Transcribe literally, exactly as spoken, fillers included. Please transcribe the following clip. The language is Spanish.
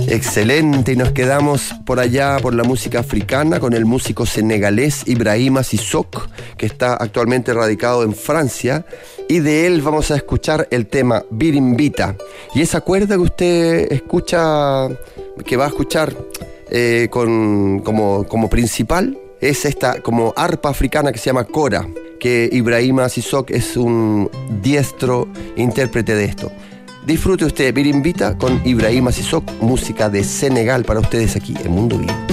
Excelente, y nos quedamos por allá por la música africana con el músico senegalés Ibrahima Sissoko, que está actualmente radicado en Francia, y de él vamos a escuchar el tema Birimbita. Y esa cuerda que usted escucha, que va a escuchar eh, con, como, como principal, es esta como arpa africana que se llama kora, que Ibrahima Sissoko es un diestro intérprete de esto. Disfrute usted Birimbita con Ibrahima Sissoko, música de Senegal para ustedes aquí en Mundo Vivo.